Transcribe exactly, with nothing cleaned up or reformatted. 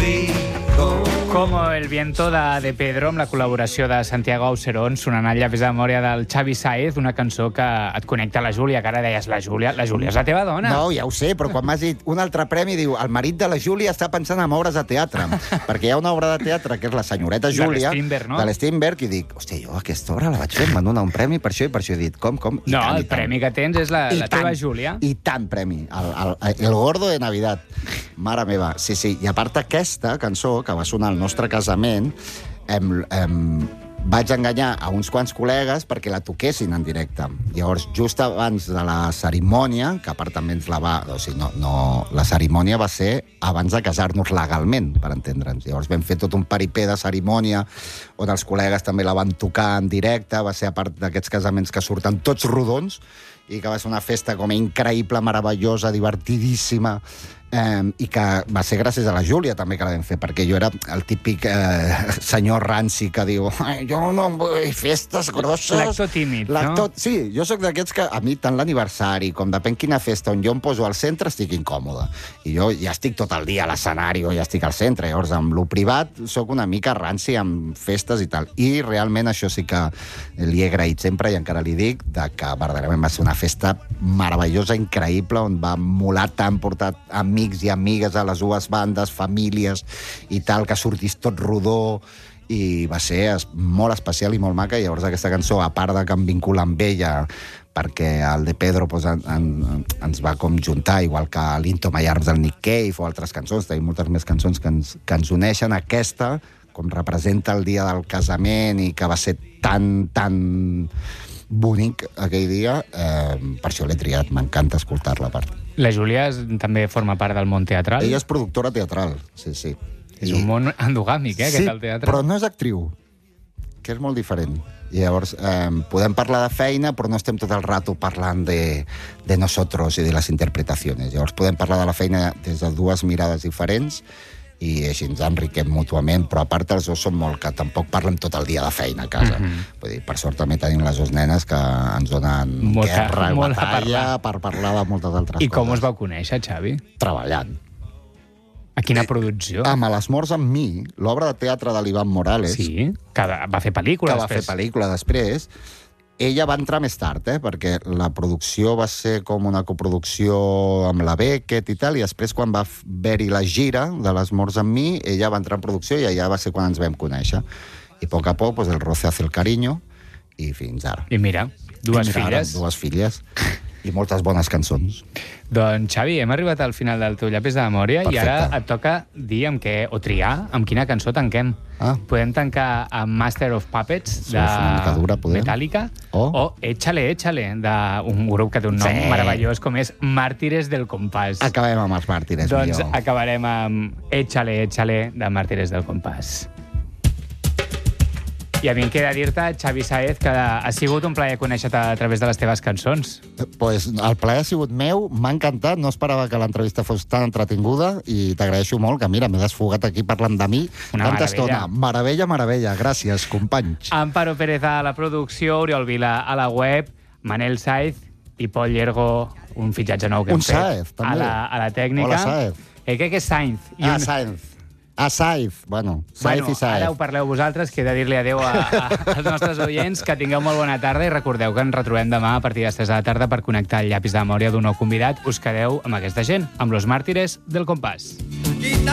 digo. Como el viento de, de Pedro, amb la col·laboració de Santiago Auserón, sonant el llapis de memòria del Xavi Sáez, una cançó que et connecta a la Júlia, que ara deies la Júlia, la Júlia és la teva dona. No, ja ho sé, però quan m'has dit un altre premi, diu, el marit de la Júlia està pensant en obres de teatre, perquè hi ha una obra de teatre que és la senyoreta Júlia, de l'Strindberg, no? de l'Strindberg, i dic, hòstia, jo aquesta obra la vaig fer, m'han donat un premi per això i per això he dit, com, com? I No, tant, el premi que tens és la, la teva Júlia. I tant premi, el, el, el gordo de Navidad. Mare meva, sí, sí. I a part aquesta cançó, que va sonar al nostre casament, em, em, vaig enganyar a uns quants col·legues perquè la toquessin en directe. Llavors, just abans de la cerimònia, que a part també ens la va... O sigui, no, no, la cerimònia va ser abans de casar-nos legalment, per entendre'ns. Llavors vam fer tot un paripé de cerimònia on els col·legues també la van tocar en directe. Va ser a part d'aquests casaments que surten tots rodons i que va ser una festa com increïble, meravellosa, divertidíssima, eh, i que va ser gràcies a la Júlia també que la vam fer, perquè jo era el típic eh, senyor ranci que diu jo no vull festes grosses. L'actor tímid, no? Sí, jo sóc d'aquests que a mi tant l'aniversari com depèn quina festa on jo em poso al centre estic incòmode. I jo ja estic tot el dia a l'escenari o ja estic al centre. Llavors, amb lo privat sóc una mica ranci amb festes i tal. I realment això sí que li he agraït sempre i encara li dic de que verdaderament va ser una festa meravellosa, increïble, on va molar tant portar amics i amigues a les dues bandes, famílies i tal, que sortís tot rodó, i va ser es, molt especial i molt maca. I llavors aquesta cançó, a part de que em vincula amb ella, perquè el de Pedro pues, en, en, ens va com juntar, igual que l'Into My Arms del Nick Cave o altres cançons, tenim moltes més cançons que ens, que ens uneixen. Aquesta, com representa el dia del casament i que va ser tan, tan bonic aquell dia, eh, per això l'he triat, m'encanta escoltar-la a part. La Júlia és, també forma part del món teatral? Ella és productora teatral, sí, sí. És I... un món endogàmic, eh, sí, aquest el teatre. Però no és actriu, que és molt diferent. I llavors, eh, podem parlar de feina, però no estem tot el rato parlant de, de nosotros i de les interpretacions. Llavors, podem parlar de la feina des de dues mirades diferents, i així ens enriquem mútuament, però a part els dos són molt que tampoc parlem tot el dia de feina a casa. Mm-hmm. Vull dir, per sort també tenim les dues nenes que ens donen molt guerra i batalla per parlar de moltes altres I coses. I com us vau conèixer, Xavi? Treballant. A quina producció? Amb A les morts amb mi, l'obra de teatre de l'Ivan Morales. Sí, que va fer pel·lícula que després. va fer pel·lícula després. Ella va entrar més tard, eh? Perquè la producció va ser com una coproducció amb la Beckett i tal, i després quan va haver-hi la gira de Les morts amb mi, ella va entrar en producció i allà va ser quan ens vam conèixer. I a poc a poc, pues, el roce hace el cariño, i fins ara. I mira, dues I mira, filles. Ara, dues filles. I moltes bones cançons. Doncs, Xavi, hem arribat al final del teu llapis de memòria. Perfecte. I ara et toca dir amb què, o triar, amb quina cançó tanquem. Ah. Podem tancar amb Master of Puppets, de dura, Metallica, o, o Échale, Échale, d'un grup que té un nom sí. meravellós, com és Màrtires del Compàs. Acabem amb els Màrtires, doncs millor. acabarem amb Échale, Échale, de Màrtires del Compàs. I a mi em queda dir-te, Xavi Sáez, que ha sigut un plaer conèixer-te a través de les teves cançons. Pues el plaer ha sigut meu, m'ha encantat, no esperava que l'entrevista fos tan entretinguda i t'agraeixo molt, que mira, m'he desfogat aquí parlant de mi Una tanta meravella. estona. Meravella, meravella. Gràcies, companys. Amparo Pérez a la producció, Oriol Vila a la web, Manel Sáez i Pol Llergo, un fitxatge nou que un hem fet Sáez, també. a la, a la tècnica. Hola, Sáez. Eh, crec que és Sainz. I ah, un... Sainz. Ah, Sainz. Bueno, Sainz bueno, i Sainz. Ara ho parleu vosaltres, que he de dir-li adeu a, a, als nostres oients, que tingueu molt bona tarda i recordeu que ens retrobem demà a partir de les tres de la tarda per connectar el llapis de memòria d'un nou convidat. Us quedeu amb aquesta gent, amb los Màrtires del Compàs.